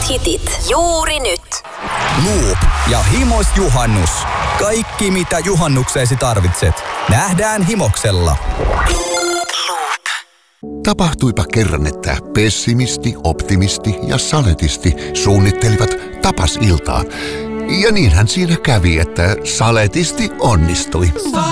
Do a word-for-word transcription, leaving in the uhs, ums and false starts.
hitit juuri nyt. Loop ja Himos Juhannus. Kaikki mitä juhannukseesi tarvitset. Nähdään Himoksella. Tapahtuipa kerran, että pessimisti, optimisti ja saletisti suunnittelivat tapasiltaa. Ja niinhän siinä kävi, että saletisti onnistui.